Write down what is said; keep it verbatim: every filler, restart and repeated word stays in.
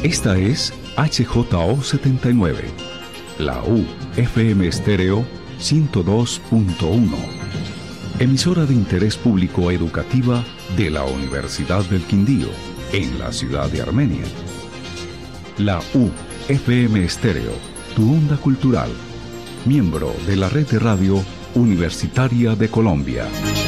Esta es H J O setenta y nueve, la U F M Estéreo ciento dos punto uno, emisora de interés público educativa de la Universidad del Quindío, en la ciudad de Armenia. La U F M Estéreo, tu onda cultural, miembro de la red de radio Universitaria de Colombia.